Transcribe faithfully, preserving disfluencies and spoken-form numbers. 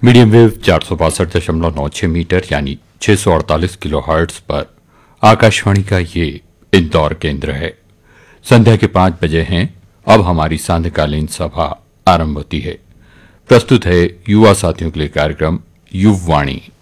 Medium wave चार सौ बासठ दशमलव नौ छह मीटर यानी छह सौ अड़तालीस किलो हर्ट्स पर आकाशवाणी का ये इंदौर केंद्र है। संध्या के पांच बजे हैं। अब हमारी सांध्यकालीन सभा आरंभ होती है। प्रस्तुत है युवा साथियों के लिए कार्यक्रम युववाणी।